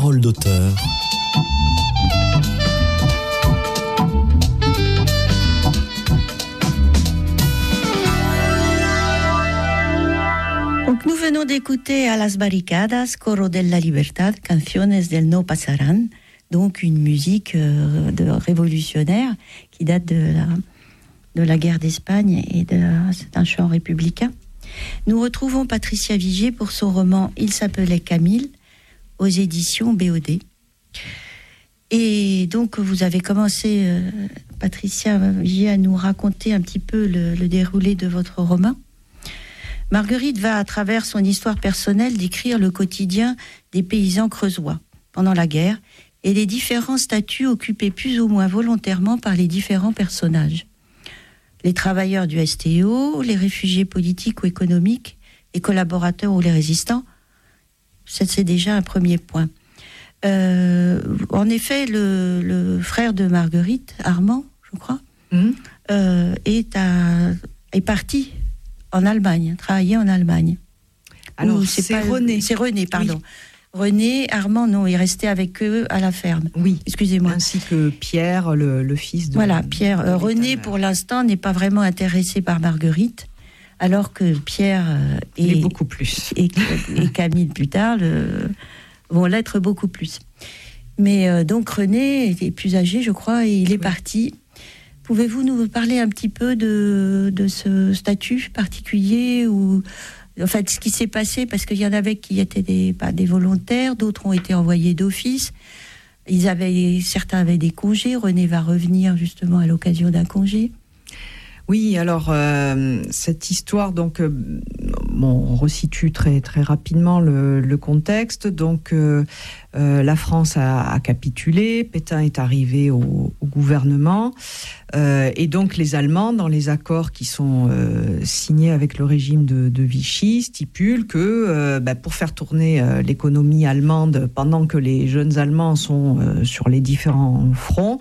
Parole d'auteur. Donc nous venons d'écouter A las barricadas, Coro della Libertad, Canciones del No Pasarán, donc une musique de révolutionnaire qui date de la guerre d'Espagne et c'est un chant républicain. Nous retrouvons Patricia Vigier pour son roman Il s'appelait Camille aux éditions BOD. Et donc vous avez commencé, Patricia Vigier, à nous raconter un petit peu le déroulé de votre roman. Marguerite va, à travers son histoire personnelle, décrire le quotidien des paysans creusois pendant la guerre et les différents statuts occupés plus ou moins volontairement par les différents personnages. Les travailleurs du STO, les réfugiés politiques ou économiques, les collaborateurs ou les résistants, c'est déjà un premier point. En effet, le frère de Marguerite, Armand, je crois, est parti en Allemagne, travailler en Allemagne. Alors, c'est René. C'est René, pardon. Oui. René, Armand, non, est resté avec eux à la ferme. Oui, excusez-moi. Ainsi que Pierre, le fils de... Voilà, Pierre. René, pour l'instant, n'est pas vraiment intéressé par Marguerite, alors que Pierre est beaucoup plus. Et Camille, plus tard, vont l'être beaucoup plus. Mais donc, René était plus âgé, je crois, et il est parti. Pouvez-vous nous parler un petit peu de ce statut particulier ou... En fait, ce qui s'est passé, parce qu'il y en avait qui étaient des volontaires, d'autres ont été envoyés d'office. Certains avaient des congés. René va revenir justement à l'occasion d'un congé. Oui, alors cette histoire, donc, on resitue très très rapidement le contexte. Donc, la France a capitulé, Pétain est arrivé au gouvernement, et donc les Allemands, dans les accords qui sont signés avec le régime de Vichy, stipulent que pour faire tourner l'économie allemande pendant que les jeunes Allemands sont sur les différents fronts,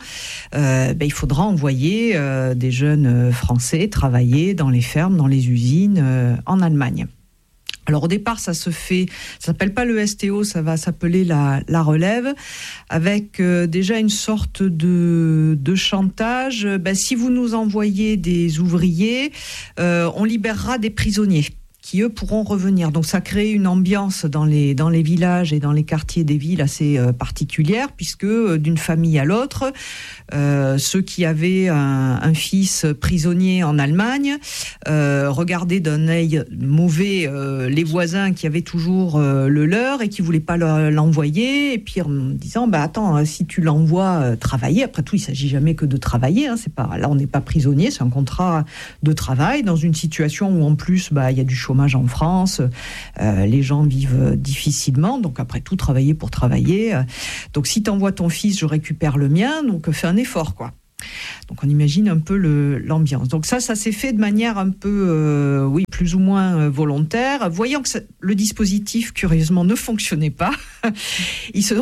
il faudra envoyer des jeunes Français travailler dans les fermes, dans les usines en Allemagne. Alors au départ, ça s'appelle pas le STO, ça va s'appeler la relève, avec déjà une sorte de chantage. Si vous nous envoyez des ouvriers, on libérera des prisonniers qui, eux, pourront revenir. Donc ça crée une ambiance dans les villages et dans les quartiers des villes assez particulière, puisque d'une famille à l'autre, ceux qui avaient un fils prisonnier en Allemagne regardaient d'un œil mauvais les voisins qui avaient toujours le leur et qui voulaient pas l'envoyer, et puis en disant attends, si tu l'envoies travailler, après tout il s'agit jamais que de travailler, c'est pas, là on n'est pas prisonnier, c'est un contrat de travail dans une situation où en plus il y a du chômage en France, les gens vivent difficilement, donc après tout travailler pour travailler, donc si t'envoies ton fils, je récupère le mien, donc fais un effort quoi. Donc on imagine un peu l'ambiance. Donc ça s'est fait de manière un peu, plus ou moins volontaire. Voyant que le dispositif, curieusement, ne fonctionnait pas, ils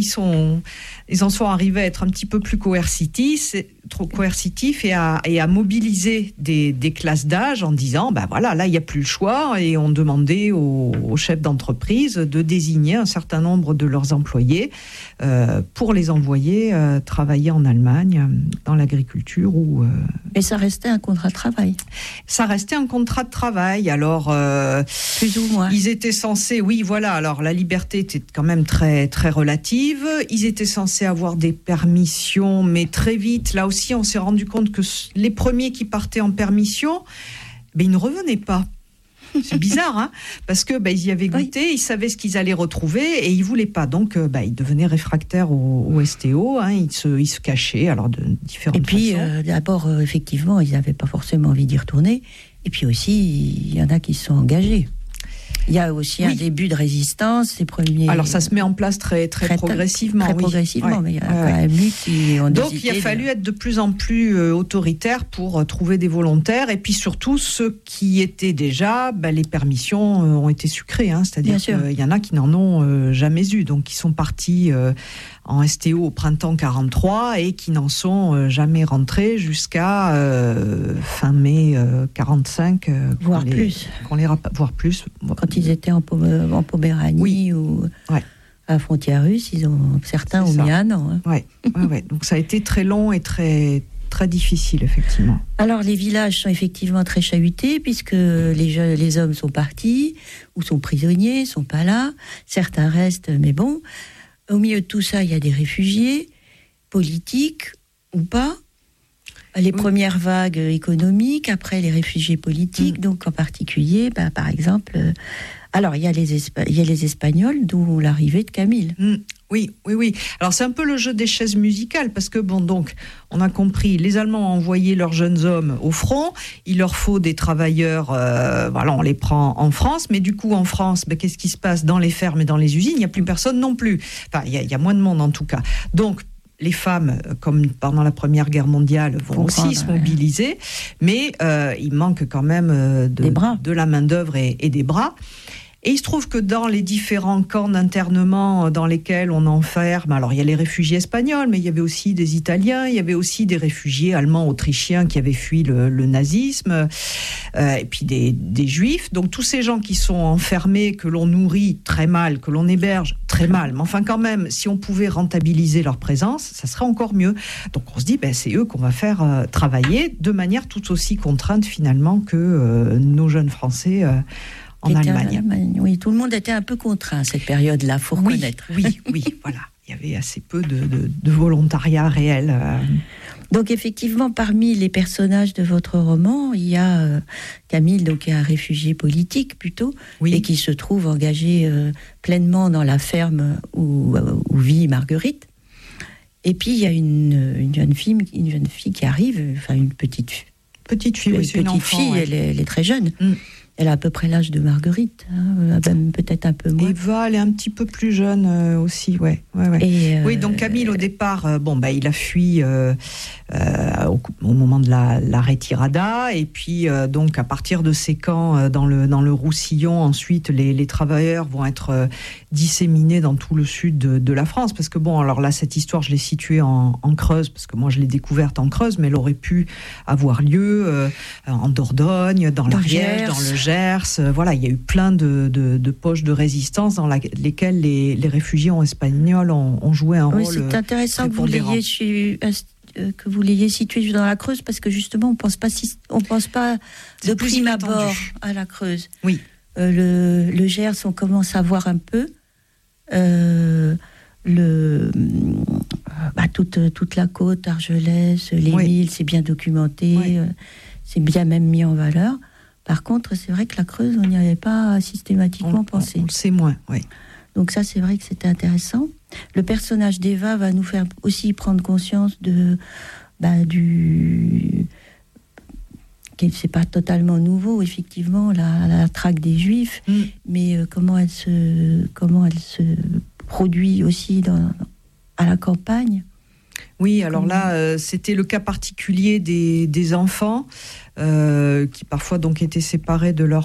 en sont arrivés à être un petit peu plus coercitifs et à mobiliser des classes d'âge en disant, là il n'y a plus le choix, et on demandait aux chefs d'entreprise de désigner un certain nombre de leurs employés pour les envoyer travailler en Allemagne, dans l'agriculture. Et ça restait un contrat de travail. Ça restait un contrat de travail. Alors, plus ou moins. Ils étaient censés, alors la liberté était quand même très, très relative. Ils étaient censés avoir des permissions, mais très vite, là aussi, on s'est rendu compte que les premiers qui partaient en permission, ils ne revenaient pas. C'est bizarre, parce que ils y avaient goûté, ils savaient ce qu'ils allaient retrouver et ils voulaient pas. Donc, ils devenaient réfractaires au STO. Ils se cachaient, alors de différentes façons. Et puis, d'abord, effectivement, ils n'avaient pas forcément envie d'y retourner. Et puis aussi, il y en a qui se sont engagés. Il y a aussi un début de résistance, les premiers... Alors ça se met en place très progressivement. Très progressivement, mais il y a quand même eu qui ont décidé. Donc il a fallu être de plus en plus autoritaire pour trouver des volontaires, et puis surtout ceux qui étaient déjà, les permissions ont été sucrées, c'est-à-dire qu'il y en a qui n'en ont jamais eu, donc qui sont partis en STO au printemps 43 et qui n'en sont jamais rentrés jusqu'à fin mai 45, voire plus. Voire plus. Quand ils étaient en Poméranie à la frontière russe, certains ont mis un an. Ouais. Donc ça a été très long et très, très difficile, effectivement. Alors les villages sont effectivement très chahutés, puisque les hommes sont partis, ou sont prisonniers, sont pas là. Certains restent, mais bon. Au milieu de tout ça, il y a des réfugiés, politiques ou pas. Les premières vagues économiques, après les réfugiés politiques, donc en particulier, par exemple... alors, il y a les Espagnols, d'où l'arrivée de Camille. Oui. Alors, c'est un peu le jeu des chaises musicales, parce que, donc, on a compris, les Allemands ont envoyé leurs jeunes hommes au front, il leur faut des travailleurs, on les prend en France, mais du coup, en France, qu'est-ce qui se passe dans les fermes et dans les usines ? Il n'y a plus personne non plus. Enfin, il y a moins de monde, en tout cas. Donc, les femmes, comme pendant la Première Guerre mondiale, vont aussi se mobiliser, mais il manque quand même de la main-d'œuvre et des bras. Et il se trouve que dans les différents camps d'internement dans lesquels on enferme, alors il y a les réfugiés espagnols, mais il y avait aussi des Italiens, il y avait aussi des réfugiés allemands, autrichiens qui avaient fui le nazisme, et puis des Juifs. Donc tous ces gens qui sont enfermés, que l'on nourrit très mal, que l'on héberge très mal, mais enfin quand même, si on pouvait rentabiliser leur présence, ça serait encore mieux. Donc on se dit, c'est eux qu'on va faire travailler de manière tout aussi contrainte finalement que nos jeunes Français en Allemagne. Oui, tout le monde était un peu contraint à cette période-là, faut reconnaître. Oui, voilà. Il y avait assez peu de volontariat réel. Donc effectivement, parmi les personnages de votre roman, il y a Camille, donc un réfugié politique plutôt, et qui se trouve engagé pleinement dans la ferme où vit Marguerite. Et puis il y a une jeune fille qui arrive, enfin une petite fille. C'est une enfant, fille, elle est très jeune. Elle a à peu près l'âge de Marguerite, même peut-être un peu moins. Eva, elle est un petit peu plus jeune aussi, ouais. Oui, donc Camille, au départ, il a fui au moment de la retirada, et puis donc à partir de ces camps dans le Roussillon, ensuite les travailleurs vont être disséminés dans tout le sud de la France, parce que alors là, cette histoire, je l'ai située en Creuse, parce que moi je l'ai découverte en Creuse, mais elle aurait pu avoir lieu en Dordogne, dans l'Ariège, dans le Gers, il y a eu plein de poches de résistance dans lesquelles les réfugiés espagnols ont joué un rôle. C'est intéressant que vous l'ayez situé dans la Creuse, parce que justement on pense pas de prime abord à la Creuse. Oui. Le Gers, on commence à voir un peu toute la côte, Argelès, les Milles, c'est bien documenté, c'est bien même mis en valeur. Par contre, c'est vrai que la Creuse, on n'y avait pas systématiquement pensé. On le sait moins, oui. Donc ça, c'est vrai que c'était intéressant. Le personnage d'Eva va nous faire aussi prendre conscience c'est pas totalement nouveau, effectivement, la traque des Juifs, mais comment elle se produit aussi à la campagne. Oui, alors là, c'était le cas particulier des enfants qui parfois donc étaient séparés de leurs